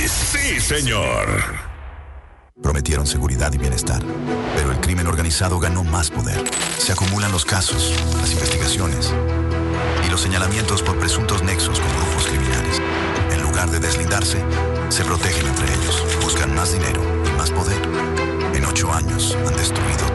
Sí, señor. Prometieron seguridad y bienestar, pero el crimen organizado ganó más poder. Se acumulan los casos, las investigaciones y los señalamientos por presuntos nexos con grupos criminales. En lugar de deslindarse, se protegen entre ellos, buscan más dinero y más poder. En 8 años han destruido